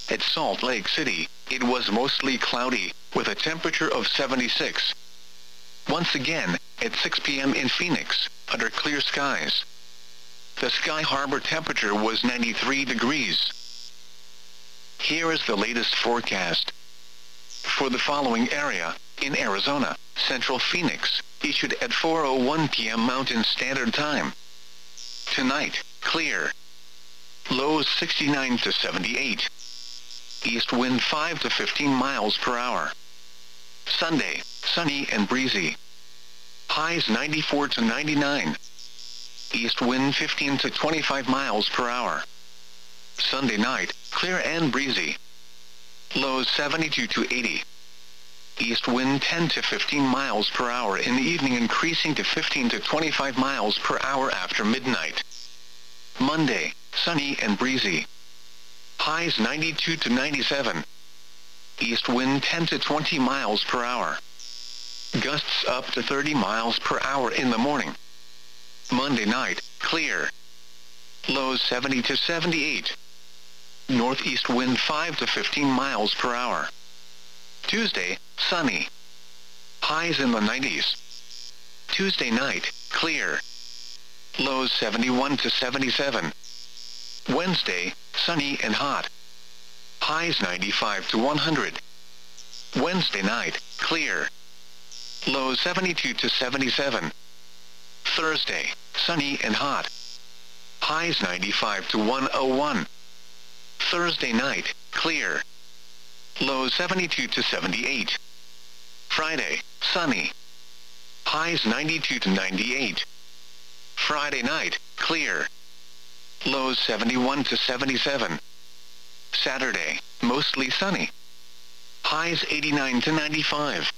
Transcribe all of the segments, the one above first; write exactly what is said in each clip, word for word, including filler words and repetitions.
At Salt Lake City, it was mostly cloudy, with a temperature of seventy-six. Once again, at six p m in Phoenix, under clear skies. The Sky Harbor temperature was ninety-three degrees. Here is the latest forecast. For the following area, in Arizona, Central Phoenix, issued at four oh one p m Mountain Standard Time. Tonight, clear. Lows sixty-nine to seventy-eight. East wind five to fifteen miles per hour. Sunday, sunny and breezy. Highs ninety-four to ninety-nine. East wind fifteen to twenty-five miles per hour. Sunday night, clear and breezy. Lows seventy-two to eighty. East wind ten to fifteen miles per hour in the evening, increasing to fifteen to twenty-five miles per hour after midnight. Monday, sunny and breezy. Highs ninety-two to ninety-seven. East wind ten to twenty miles per hour. Gusts up to thirty miles per hour in the morning. Monday night, clear. Lows seventy to seventy-eight. Northeast wind five to fifteen miles per hour. Tuesday, sunny. Highs in the nineties. Tuesday night, clear. Lows seventy-one to seventy-seven. Wednesday, sunny and hot. Highs ninety-five to one hundred. Wednesday night, clear. Lows seventy-two to seventy-seven. Thursday, sunny and hot. Highs ninety-five to one oh one. Thursday night, clear. Lows seventy-two to seventy-eight. Friday, sunny. Highs ninety-two to ninety-eight. Friday night, clear. Lows seventy-one to seventy-seven. Saturday, mostly sunny. Highs eighty-nine to ninety-five.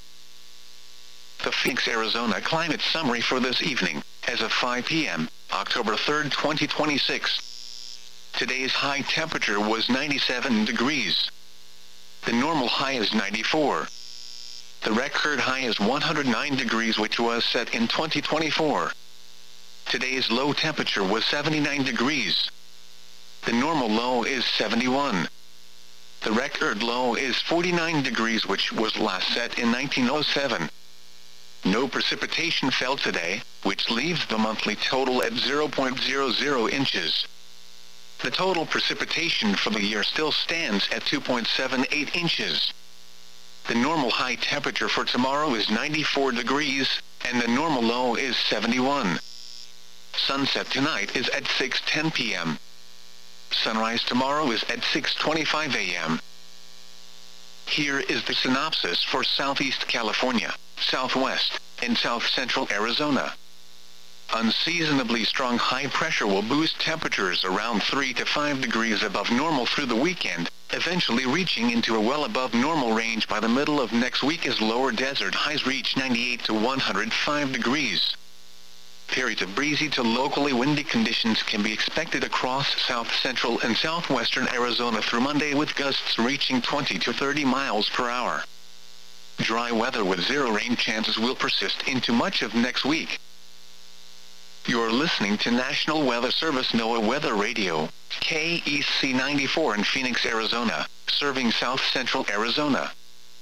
The Phoenix, Arizona climate summary for this evening, as of five p m, October third, twenty twenty-six. Today's high temperature was ninety-seven degrees. The normal high is ninety-four. The record high is one hundred nine degrees, which was set in twenty twenty-four. Today's low temperature was seventy-nine degrees. The normal low is seventy-one. The record low is forty-nine degrees, which was last set in nineteen oh seven. No precipitation fell today, which leaves the monthly total at zero point zero zero inches. The total precipitation for the year still stands at two point seven eight inches. The normal high temperature for tomorrow is ninety-four degrees, and the normal low is seventy-one. Sunset tonight is at six ten p m Sunrise tomorrow is at six twenty-five a m Here is the synopsis for Southeast California, Southwest, and South Central Arizona. Unseasonably strong high pressure will boost temperatures around three to five degrees above normal through the weekend, eventually reaching into a well above normal range by the middle of next week as lower desert highs reach ninety-eight to one hundred five degrees. Periods of breezy to locally windy conditions can be expected across south central and southwestern Arizona through Monday, with gusts reaching twenty to thirty miles per hour. Dry weather with zero rain chances will persist into much of next week. You're listening to National Weather Service NOAA Weather Radio, K E C ninety-four in Phoenix, Arizona, serving south central Arizona.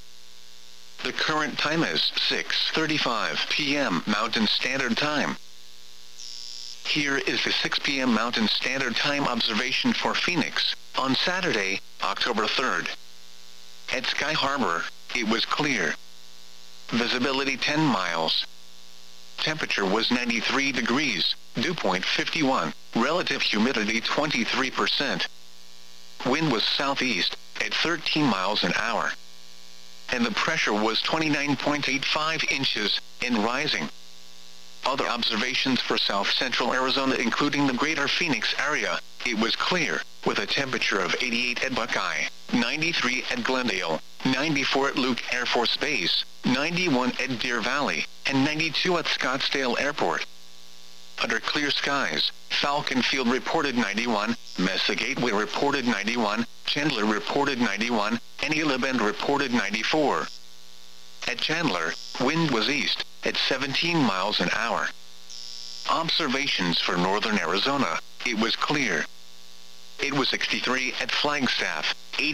The current time is six thirty-five p m Mountain Standard Time. Here is the six p m Mountain Standard Time observation for Phoenix, on Saturday, October third. At Sky Harbor, it was clear. Visibility ten miles. Temperature was ninety-three degrees, dew point fifty-one, relative humidity twenty-three percent. Wind was southeast, at thirteen miles an hour. And the pressure was twenty-nine point eight five inches, and rising. Other observations for south central Arizona, including the greater Phoenix area, it was clear, with a temperature of eighty-eight at Buckeye, ninety-three at Glendale, ninety-four at Luke Air Force Base, ninety-one at Deer Valley, and ninety-two at Scottsdale Airport. Under clear skies, Falcon Field reported ninety-one, Mesa Gateway reported ninety-one, Chandler reported ninety-one, and Gila Bend reported ninety-four. At Chandler, wind was east, at seventeen miles an hour. Observations for northern Arizona, it was clear. It was sixty-three at Flagstaff, eighty